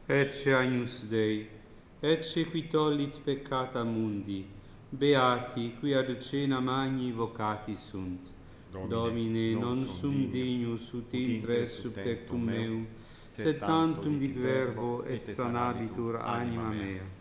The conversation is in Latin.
Ecce agnus Dei, ecce qui tollit peccata mundi, beati qui ad cena magni vocati sunt. Domine, non sum dignus ut intres sub tectum meum, sed tantum dic verbo et sanabitur anima mea.